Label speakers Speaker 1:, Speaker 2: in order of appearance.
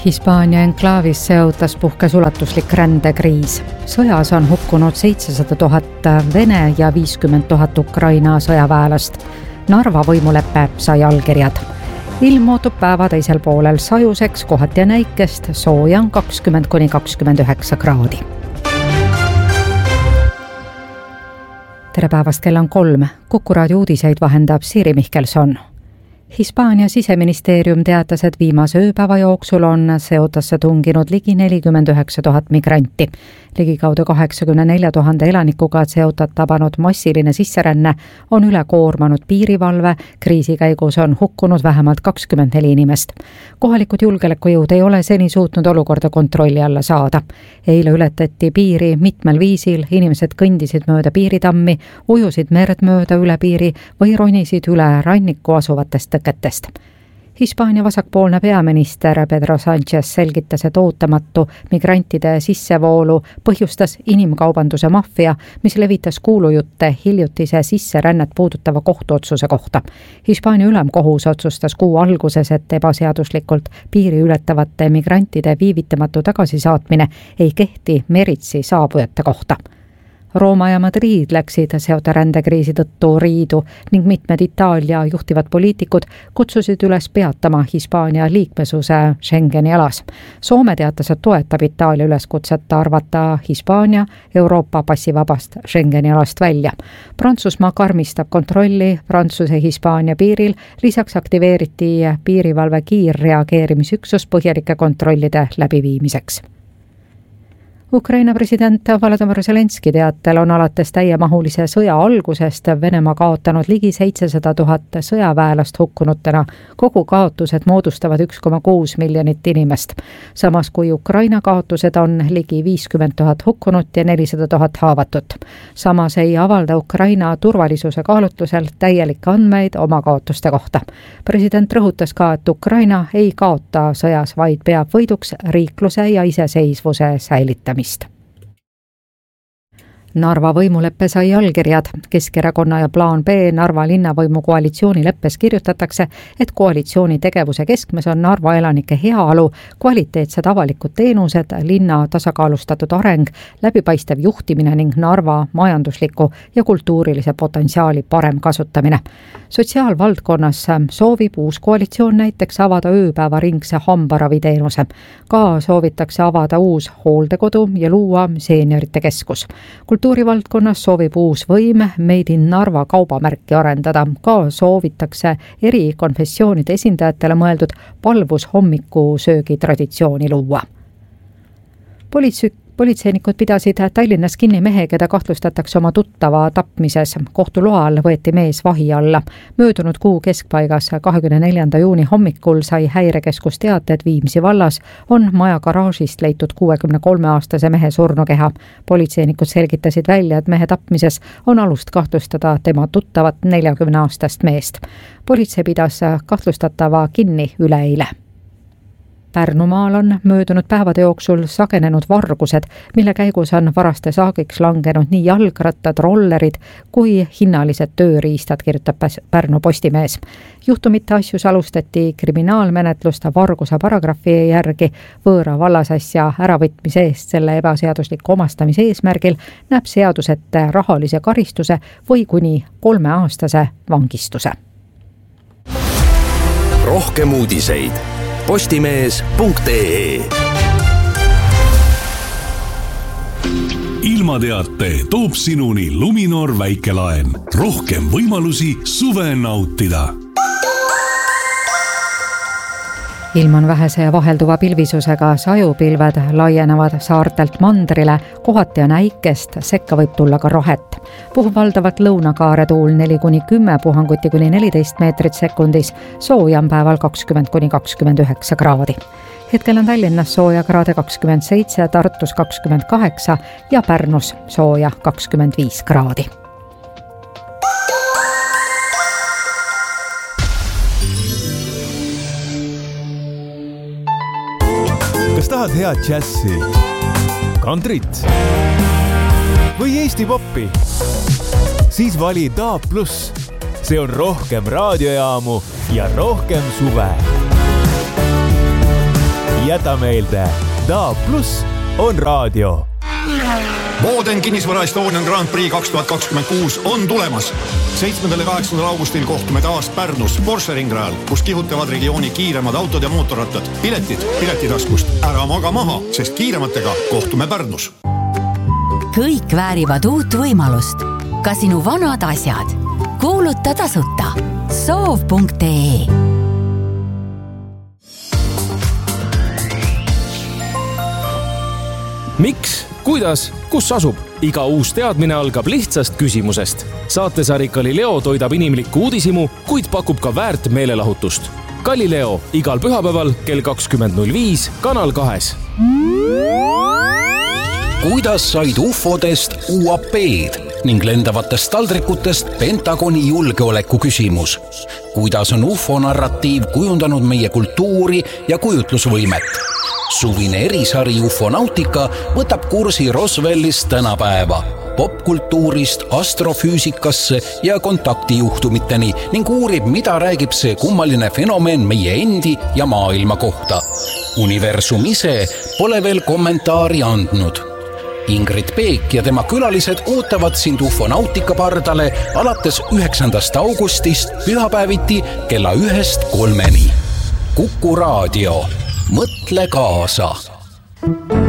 Speaker 1: Hispaania enklaavis seotas puhkes ulatuslik rändekriis. Sõjas on hukkunud 700 000 Vene ja 50 000 Ukraina sõjaväelast. Narva võimuleppe sai allkirjad. Ilm muutub päeva teisel poolel sajuseks, kohati näikest, sooja 20–29 kraadi. Tere päevast, kell on 3. Kuku raadio uudiseid vahendab Siiri Mihkelson. Hispaania siseministeerium teatas, et viimase ööpäeva jooksul on seotasse tunginud ligi 49 000 migranti. Ligikaudu 84 000 elanikuga seotat tabanud massiline sisseränne on üle koormanud piirivalve, kriisi käigus on hukkunud vähemalt 24 inimest. Kohalikud julgeolekujõud ei ole seni suutnud olukorda kontrolli alla saada. Eile ületati piiri mitmel viisil, inimesed kõndisid mööda piiritammi, ujusid merd mööda üle piiri või ronisid üle ranniku asuvatest tõketest. Hispaania vasakpoolne peaminister Pedro Sánchez selgitas, et ootamatu migrantide sissevoolu põhjustas inimkaubanduse maffia, mis levitas kuulujutte hiljutise sisserännet puudutava kohtuotsuse kohta. Hispaania ülemkohus otsustas kuu alguses, et ebaseaduslikult piiri ületavate migrantide viivitamatu tagasisaatmine ei kehti meritsi saabujate kohta. Rooma ja Madrid läksid seota rändekriisi tõttu riidu ning mitmed Itaalia juhtivad poliitikud kutsusid üles peatama Hispaania liikmesuse Schengeni alas. Soome teatas, et toetab Itaalia üleskutset arvata Hispaania Euroopa passivabast Schengeni alast välja. Prantsusmaa karmistab kontrolli Prantsuse-Hispaania piiril, lisaks aktiveeriti piirivalve kiirreageerimisüksus põhjalike kontrollide läbiviimiseks. Ukraina president Volodymyr Zelenski teatel on alates täiemahulise sõja algusest Venemaa kaotanud ligi 700 000 sõjaväelast hukkunutena. Kogu kaotused moodustavad 1,6 miljonit inimest. Samas kui Ukraina kaotused on ligi 50 000 hukkunut ja 400 000 haavatut. Samas ei avalda Ukraina turvalisuse kaalutlusel täielikke andmeid oma kaotuste kohta. President rõhutas ka, et Ukraina ei kaota sõjas, vaid peab võiduks riikluse ja iseseisvuse säilitamist. Narva võimuleppe sai allkirjad. Keskerakonna ja plaan B Narva linnavõimu koalitsioonileppes kirjutatakse, et koalitsiooni tegevuse keskmes on Narva elanike heaolu, kvaliteetsed avalikud teenused, linna tasakaalustatud areng, läbipaistev juhtimine ning Narva majandusliku ja kultuurilise potentsiaali parem kasutamine. Sotsiaalvaldkonnas soovib uus koalitsioon näiteks avada ööpäevaringse hambaraviteenuse. Ka soovitakse avada uus hooldekodu ja luua seeniorite keskus. Kultuurivaldkonnas soovib uus võim Made in Narva kaubamärki arendada. Ka soovitakse eri konfessioonide esindajatele mõeldud palvus hommikusöögi traditsiooni luua. Politseinikud pidasid Tallinnas kinni mehe, keda kahtlustatakse oma tuttava tapmises. Kohtu loal võeti mees vahi alla. Möödunud kuu keskpaigas 24. juuni hommikul sai häirekeskus teate, et Viimsi vallas on maja garaažist leitud 63-aastase mehe surnukeha. Politseinikud selgitasid välja, et mehe tapmises on alust kahtlustada tema tuttavat 40-aastast meest. Politsei pidas kahtlustatava kinni üleeile. Pärnumaal on möödunud päevade jooksul sagenenud vargused, mille käigus on varaste saagiks langenud nii jalgrattad, rollerid kui hinnalised tööriistad, kirjutab Pärnu Postimees. Juhtumite asjus alustati kriminaalmenetlust varguse paragrahvi järgi võõra vallasasja äravõtmise eest selle ebaseadusliku omastamise eesmärgil näeb seadus ette rahalise karistuse või kuni 3-aastase vangistuse.
Speaker 2: Rohkem uudiseid postimees.ee.
Speaker 3: Ilmateate toob sinuni Luminor väikelaen. Rohkem võimalusi suve nautida.
Speaker 1: Ilm on vähese ja vahelduva pilvisusega, sajupilved laienevad saartelt mandrile, kohati on äikest, sekka võib tulla ka rohet. Puhub valdavalt lõunakaare tuul 4–10 puhanguti kuni 14 meetrit sekundis, sooja on päeval 20–29 kraadi. Hetkel on Tallinnas sooja kraade 27, Tartus 28 ja Pärnus sooja 25 kraadi.
Speaker 4: Kas tahad head džässi, kantrit või Eesti poppi? Siis vali DAB+. See on rohkem raadiojaamu ja rohkem suve. jäta meelde, DAB+ on raadio.
Speaker 5: Voden kinnisvara Estonian Grand Prix 2026 on tulemas. 7. ja 8. augustil kohtume taas Pärnus Porsche ringrajal, kus kihutavad regiooni kiiremad autod ja mootorrattad. Piletid piletitaskust. Ära maga maha, sest kiirematega kohtume Pärnus.
Speaker 6: Kõik väärivad uut võimalust. Ka sinu vanad asjad. Kuuluta tasuta. Soov.ee.
Speaker 7: Miks? Kuidas? Kus asub? Iga uus teadmine algab lihtsast küsimusest. Saatesari Galileo toidab inimlikku uudisimu, kuid pakub ka väärt meelelahutust. Galileo igal pühapäeval kell 20.05 Kanal 2.
Speaker 2: Kuidas said UFOdest UAP-d ning lendavatest taldrikutest Pentagoni julgeoleku küsimus? Kuidas on UFO-narratiiv kujundanud meie kultuuri ja kujutlusvõimet? Suvine erisari Ufonautika võtab kursi Roswellist tänapäeva, popkultuurist astrofüüsikasse ja kontaktijuhtumiteni ning uurib, mida räägib see kummaline fenomen meie endi ja maailma kohta. Universum ise pole veel kommentaari andnud. Ingrid Peek ja tema külalised ootavad sind Ufonautika pardale alates 9. augustist pühapäeviti kella 1-3. Kuku raadio. Mõtle kaasa.